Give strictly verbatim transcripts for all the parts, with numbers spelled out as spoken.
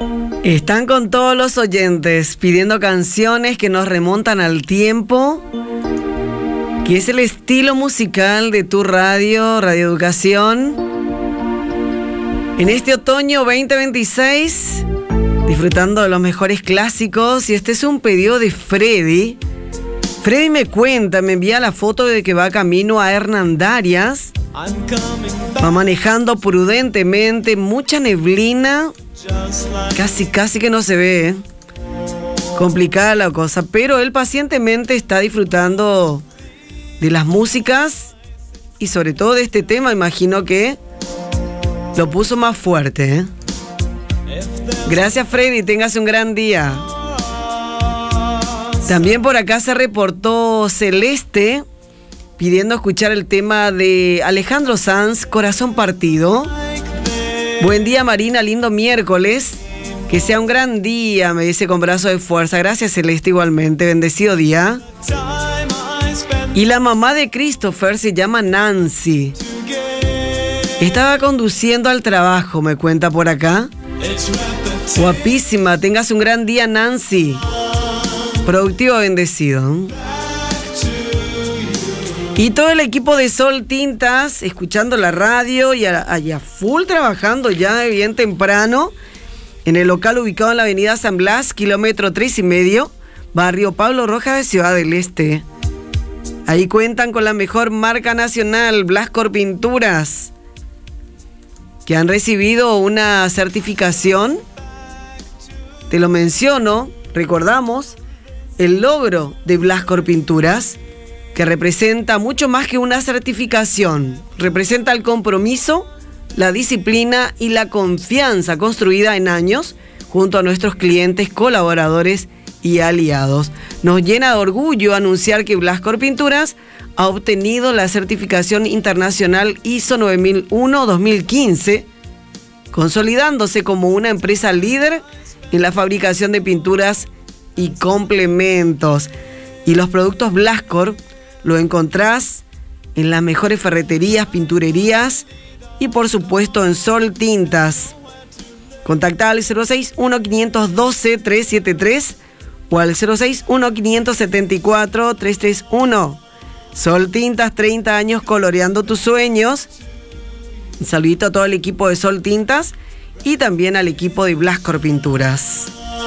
Están con todos los oyentes pidiendo canciones que nos remontan al tiempo, que es el estilo musical de tu radio, Radio Educación. En este otoño veinte veintiséis, disfrutando de los mejores clásicos, y este es un pedido de Freddy. Freddy me cuenta, me envía la foto de que va camino a Hernandarias. Va manejando prudentemente, mucha neblina, casi casi que no se ve, ¿eh? Complicada la cosa, pero él pacientemente está disfrutando de las músicas y sobre todo de este tema. Imagino que lo puso más fuerte, ¿eh? Gracias, Freddy, tengas un gran día. También por acá se reportó Celeste pidiendo escuchar el tema de Alejandro Sanz, Corazón Partido. Buen día, Marina, lindo miércoles. Que sea un gran día, me dice con brazo de fuerza. Gracias, Celeste, igualmente. Bendecido día. Y la mamá de Christopher se llama Nancy. Estaba conduciendo al trabajo, me cuenta por acá. Guapísima, tengas un gran día, Nancy. Productivo, bendecido. Y todo el equipo de Sol Tintas escuchando la radio y a, a full trabajando ya bien temprano en el local ubicado en la avenida San Blas, kilómetro tres y medio, barrio Pablo Rojas de Ciudad del Este. Ahí cuentan con la mejor marca nacional, Blascor Pinturas, que han recibido una certificación. Te lo menciono, recordamos el logro de Blascor Pinturas, que representa mucho más que una certificación. Representa el compromiso, la disciplina y la confianza construida en años junto a nuestros clientes, colaboradores y aliados. Nos llena de orgullo anunciar que Blascor Pinturas ha obtenido la certificación internacional I S O nueve mil uno dos mil quince, consolidándose como una empresa líder en la fabricación de pinturas y complementos. Y los productos Blascor lo encontrás en las mejores ferreterías, pinturerías y por supuesto en Sol Tintas. Contacta al cero seis uno cinco uno dos tres siete tres o al cero seis uno cinco siete cuatro tres tres uno. Sol Tintas, treinta años coloreando tus sueños. Un saludito a todo el equipo de Sol Tintas y también al equipo de Blascor Pinturas.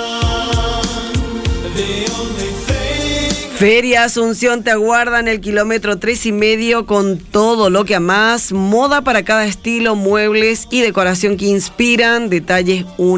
Feria Asunción te aguarda en el kilómetro tres y medio con todo lo que amás, moda para cada estilo, muebles y decoración que inspiran, detalles únicos.